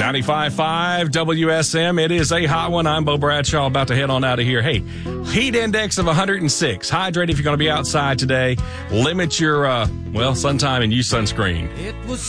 95.5 WSM. It is a hot one. I'm Bo Bradshaw, about to head on out of here. Hey, heat index of 106. Hydrate if you're going to be outside today. Limit your, sun time and use sunscreen.